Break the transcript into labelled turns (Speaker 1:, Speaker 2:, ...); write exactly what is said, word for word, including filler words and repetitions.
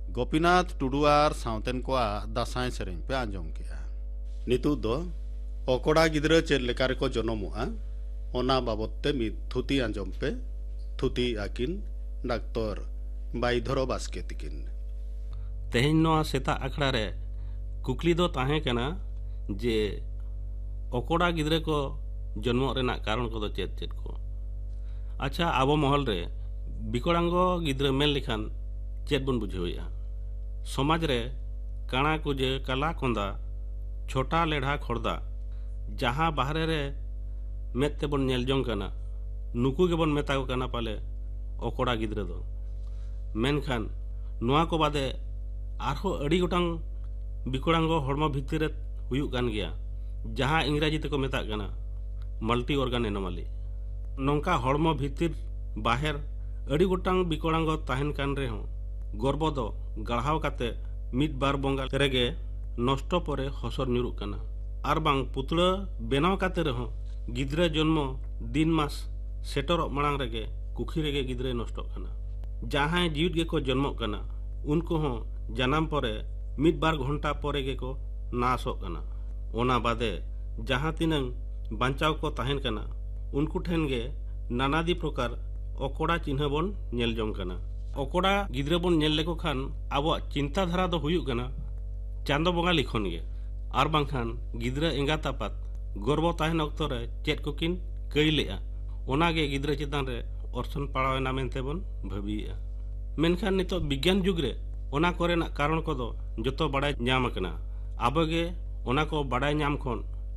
Speaker 1: गोपीनाथ टुडुआर सावतेन को दासाई सेरें पे आंजम किया नितु दो ओकोड़ा गिद्रा चेद लेकार को जनमुआ ओना बाबते मी थुती आंजम पे थुती आकिन डाक्टर बाइधरो बास्के तिकिन
Speaker 2: तेहेन नोआ सेता आखड़ा रे कुकली दो ताहे कना जे ओकोड़ा गिद्रे को जन्म रेना कारण को दो चेद चेद को अच्छा आबो महल रे बिकोड़ांगो गिद्रे मेल लिखान चेद बन बुझेया समाज रे काना कुजे कला कोंदा छोटा लेढ़ा खोरदा जहाँ बाहरे रे मेते बन नेल जोंग कना नुकु के बन मेता को कना पाले ओकोड़ा गिद्रे दो मेनखान नोआ को बादे आरहो अड़ी गोटांग बिकोड़ांगो हड़मा भितर रे हुयुग कान गया जहाँ इंग्राजी ते को मेता कना मल्टी ऑर्गन एनोमली नोंका हड़मा भितर बाहर अड़ी गोटांग बिकोड़ांगो ताहेन कान रे हो गर्व दो गढ़ाव काते मिद बार बंगा रेगे नष्ट परे हसर न्यूरुग कना आर बांग पुतला बेनाव काते रहो गिद्रे जन्म दिन मास सेटर मांग रेगे कुखी रेगे गिद्रे नष्ट कना जहाँ जीवित गे को जन्म कना उनको हो जन्म परे मिद बार घंटा परे गे को नासो कना ओना बादे जहाँ तिनंग बांचाव को ताहेन कना उनको ठेन गे नानादी प्रकार ओकोड़ा चिन्ह बन नेल जोंग कना ओकोड़ा गिद्रे बन नेल लेको खान आबो चिंता धारा दो हुयुग कना चांदो बंगा लिखोन गे आर बांखान गिद्रे एंगात आपात गर्व ताहेन अक्तो रे चेद को किन कइलेआ ओना गे गिद्रे चितान रे अर्सन पाड़ावेना मेनते बन भाबिया मेनखान नितो विज्ञान जुग रे ओना कोरेना कारण को दो जतो बाड़ाय ᱧᱟᱢ ᱟᱠᱟᱱᱟ ᱟᱵᱚ गे ओना को बाड़ाय ᱧᱟᱢ ᱠᱷᱚᱱ